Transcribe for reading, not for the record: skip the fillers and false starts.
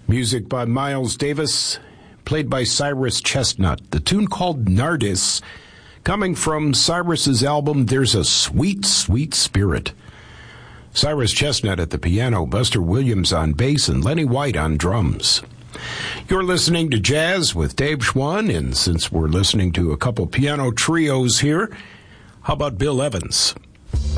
Music by Miles Davis, played by Cyrus Chestnut. The tune called Nardis, coming from Cyrus's album There's a Sweet, Sweet Spirit. Cyrus Chestnut at the piano, Buster Williams on bass, and Lenny White on drums. You're listening to Jazz with Dave Schwann, and since we're listening to a couple piano trios here, how about Bill Evans?